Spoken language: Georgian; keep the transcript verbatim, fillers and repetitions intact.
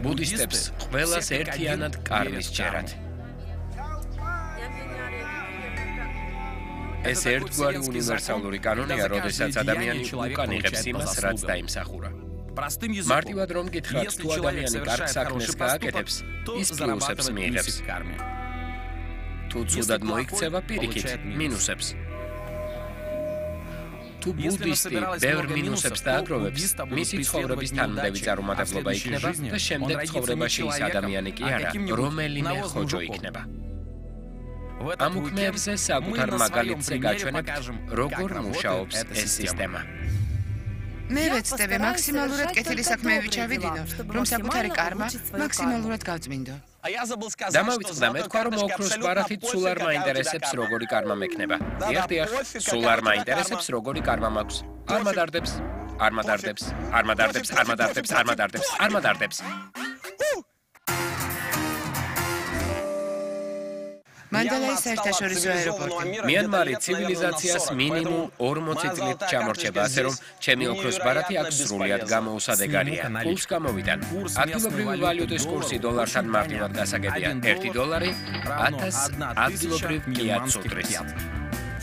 ბუდისტებს ყველას ერთიანად კარმის ჯერათ. ეს ერთგვარი უნივერსალური კანონია, როდესაც ადამიანი უკან იღებს იმას, რაც დაიმსახურა. მარტივად რომ გითხრათ, თუ ადამიანი კარგ საქმეს გააკეთებს, ის პლუსებს მიიღებს. თუ ცუდად მოიქცევა, პირიქით, მინუსებს. თუ ბუდისტი ბევრ მინუსებს დააგროვებს, მისი ცხოვრების თანმდევი წარუმატებლობა იქნება და შემდეგ ცხოვრებაში ის ადამიანი კი არა, რომელიმე ხოჯო იქნება. ამ უქმეებზე საკუთარ მაგალითზე გაჩვენებთ, როგორ მუშაობს ეს სისტემა. მე ვეცდები მაქსიმალურად კეთილი საქმეები ჩავიდინო, რომ საკუთარი კარმა მაქსიმალურად გავწმინდო. დამავიწყდა, მე თქვა, რომ ოქროს ბარათით სულ არ მაინტერესებს, როგორი კარმა მექნება. დიახ, დიახ, სულ არ მაინტერესებს, როგორი კარმა მაქვს. არ მადარდებს, არ მადარდებს, არ მადარდებს, არ მადარდებს, არ მადარდებს, არ მადარდებს. მანდალაის საერთაშორისო აეროპორტი. მიანმარი ცივილიზაციას მინიმუმ ორმოცი წლით ჩამორჩება, ასე რომ ჩემი ოქროს ბარათი აქ სრულიად გამოუსადეგარია. ფულს გამოვიდან. ადგილობრივი ვალუტის კურსი დოლართან მარტივად გასაგებია. ერთი დოლარი ათას ადგილობრივ კიატსუტრის.